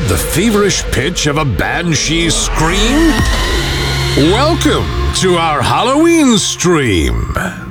heard the feverish pitch of a banshee scream? Welcome to our Halloween stream.